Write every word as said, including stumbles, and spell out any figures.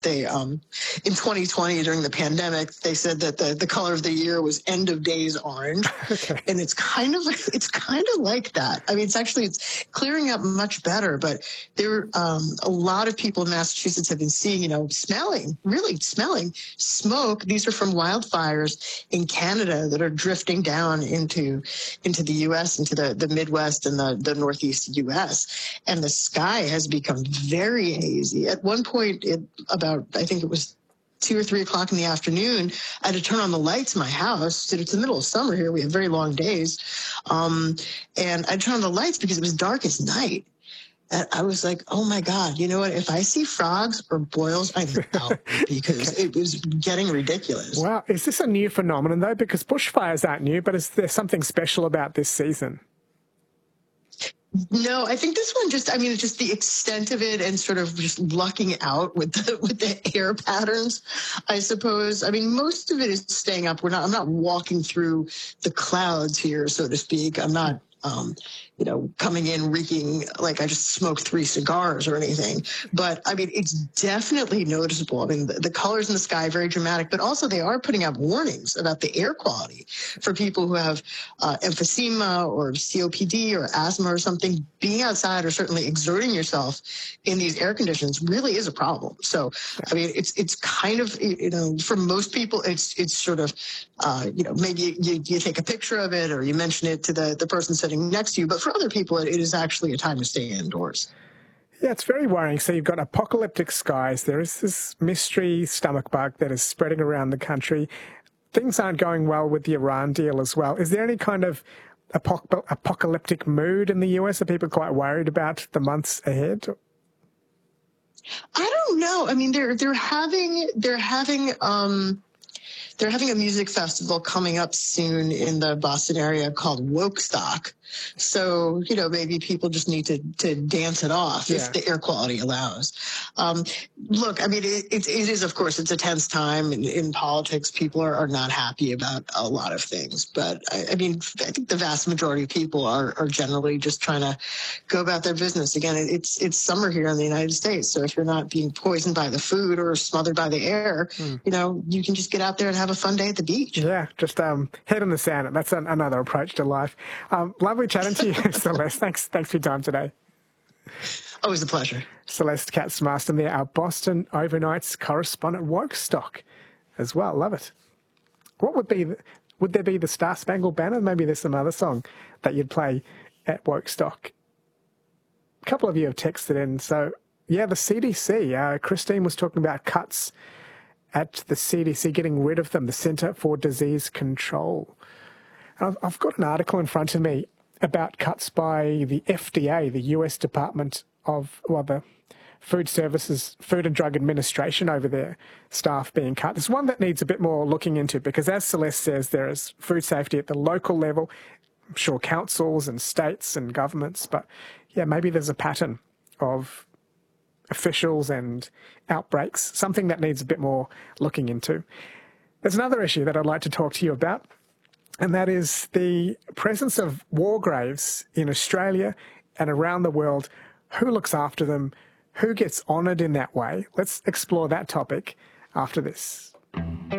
they, um, in twenty twenty during the pandemic, they said that the, the color of the year was end of days orange. Okay. And it's kind of, it's kind of like that. I mean, it's actually, it's clearing up much better, but there, um, a lot of people in Massachusetts have been seeing, you know, smelling, really smelling smoke. These are from wildfires in Canada that are drifting down into, into the U S, into the, the Midwest and the, the Northeast U S. And the sky has become very hazy. At one point, it, about, I think it was two or three o'clock in the afternoon, I had to turn on the lights in my house. It's the middle of summer here. We have very long days. Um, and I turned on the lights because it was dark as night. And I was like, oh my God, you know what? If I see frogs or boils, I'm out because okay. It was getting ridiculous. Wow. Is this a new phenomenon though? Because bushfires aren't new, but is there something special about this season? No, I think this one just, I mean, just the extent of it and sort of just lucking out with the, with the air patterns, I suppose. I mean, most of it is staying up. We're not, I'm not walking through the clouds here, so to speak. I'm not, um, you know, coming in reeking like I just smoked three cigars or anything. But I mean, it's definitely noticeable. I mean, the, the colors in the sky, very dramatic, but also they are putting out warnings about the air quality for people who have uh, emphysema or C O P D or asthma or something. Being outside or certainly exerting yourself in these air conditions really is a problem. So, I mean, it's it's kind of, you know, for most people, it's it's sort of, uh, you know, maybe you, you take a picture of it or you mention it to the, the person sitting next to you. But for other people, it is actually a time to stay indoors. Yeah, it's very worrying. So you've got apocalyptic skies. There is this mystery stomach bug that is spreading around the country. Things aren't going well with the Iran deal as well. Is there any kind of apoc- apocalyptic mood in the U S? Are people quite worried about the months ahead? I don't know. I mean, they're they're having they're having um, they're having a music festival coming up soon in the Boston area called Wokestock. So, you know, maybe people just need to, to dance it off yeah. if the air quality allows. Um, look, I mean, it, it, it is, of course, it's a tense time in, in politics. People are, are not happy about a lot of things. But, I, I mean, I think the vast majority of people are, are generally just trying to go about their business. Again, it's it's summer here in the United States. So if you're not being poisoned by the food or smothered by the air, mm. you know, you can just get out there and have a fun day at the beach. Yeah, just um, head in the sand. That's an, another approach to life. Um, lovely chatting to you, Celeste. Thanks, thanks for your time today. Always a pleasure. Celeste Katz-Marston there, our Boston overnights correspondent, Wokestock as well. Love it. What would be, the, would there be the Star Spangled Banner? Maybe there's some other song that you'd play at Wokestock. A couple of you have texted in. So, yeah, the C D C. Uh, Christine was talking about cuts at the C D C, getting rid of them, the Centre for Disease Control. I've, I've got an article in front of me about cuts by the F D A, the U S Department of, well, the Food Services, Food and Drug Administration over there, staff being cut. There's one that needs a bit more looking into because, as Celeste says, there is food safety at the local level, I'm sure councils and states and governments, but yeah, maybe there's a pattern of officials and outbreaks, something that needs a bit more looking into. There's another issue that I'd like to talk to you about, and that is the presence of war graves in Australia and around the world. Who looks after them? Who gets honoured in that way? Let's explore that topic after this.